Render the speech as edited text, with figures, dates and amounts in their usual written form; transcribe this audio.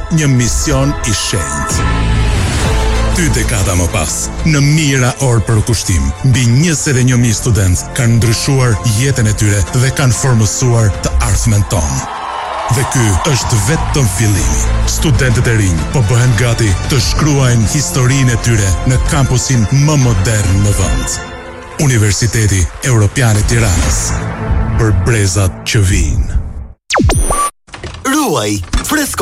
një mision I shenjtë. 2 dekada më pas, në mijëra orë për kushtim, mbi 21.000 studentë kanë ndryshuar jetën e tyre dhe kanë formësuar të ardhmen tonë. Dhe ky është vetëm fillimi. Studentët e rinj po bëhen gati të shkruajnë historinë e tyre në kampusin më modern në vend. Universiteti Evropian I Tiranës. Për brezat që vijnë. Ruaj fresko